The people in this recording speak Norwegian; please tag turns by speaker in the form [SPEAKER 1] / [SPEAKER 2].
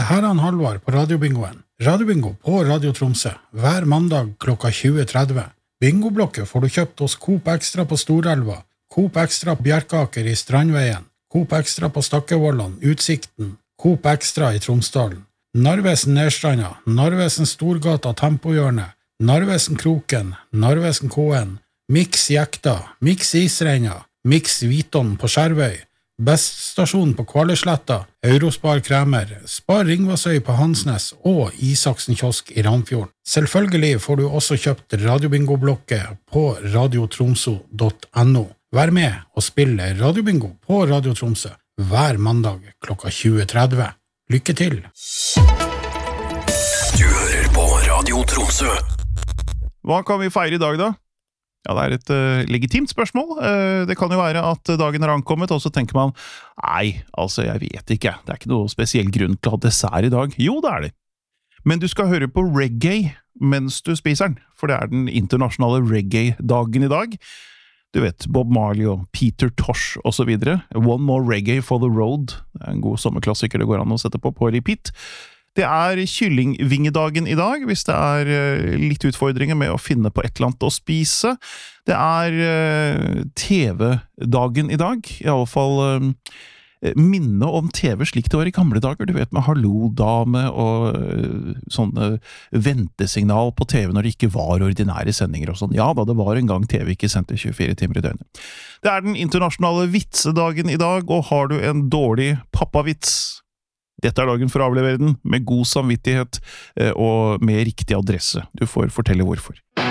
[SPEAKER 1] her er han Halvard på Radiobingoen. Radiobingo på Radio Tromsø, hver mandag klokka 20.30. Bingoblokket får du kjøpt hos Coop Extra på Storelva, Coop Extra på Bjerkaker i Strandveien, Coop Extra på Stakkevollan, Utsikten, Coop Extra i Tromsdalen, Narvesen Nedstranda, Narvesen Storgata Tempohjørne, Narvesen Kroken, Narvesen KN, Mix Jekta, Mix Isreina, Mix Viton på Skjervøy, Beststasjon på Kvallesletta, Eurospar Kremer, Spar Ringvassøy på Hansnes og Isaksen Kiosk i Ramfjorden. Selvfølgelig får du også kjøpt Radiobingo-blokket på radiotromso.no. Vær med og spille Radiobingo på Radio Tromsø hver mandag klokka 20.30. Lykke til!
[SPEAKER 2] Du hører på Radio Tromsø.
[SPEAKER 3] Hva kan vi feire i dag da? Ja, det et legitimt spørsmål. Det kan jo være at dagen har ankommet, og så tenker man, nei, altså jeg vet ikke, det ikke noe spesiell grunn til å ha dessert i dag. Jo, det det. Men du skal høre på reggae mens du spiser den, for det den internasjonale reggae-dagen i dag. Du vet, Bob Marley og Peter Tosh og så videre. One More Reggae for the Road. Det en god sommerklassiker det går an å sette på repeat. Det kyllingvingedagen i dag, hvis det litt utfordringer med å finne på et eller annet å spise. Det TV-dagen i dag, i alle fall minne om TV slik det var i gamle dager, du vet, med Hallo-dame og sånne ventesignal på TV når det ikke var ordinære sendinger og sånn. Ja da, det var en gang TV ikke sendte 24 timer i døgnet. Det den internasjonale vitsedagen i dag, og har du en dårlig pappavits? Dette dagen for å avlevere den, med god samvittighet og med riktig adresse. Du får fortelle hvorfor.